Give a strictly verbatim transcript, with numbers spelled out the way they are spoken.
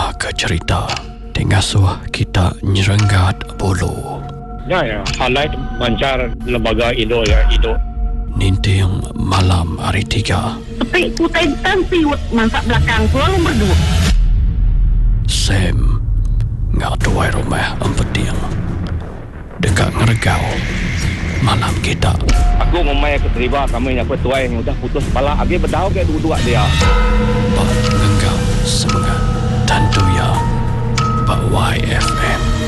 Nah ke cerita Tengasuh kita nyerenggat bulu. Ya ya, highlight mancar lembaga Indo ya, Indo. Ninting malam hari tiga. Tapi kutai tan siut masak belakang selalu berdua. Sam ngak tuai rumah empeting. Dekat ngergau malam kita. Aku memang keterima kami yang petuai yang udah putus kepala. Agi berdau ke dua-dua dia. Pak ngenggau semangat tentu ya Pak Y F M.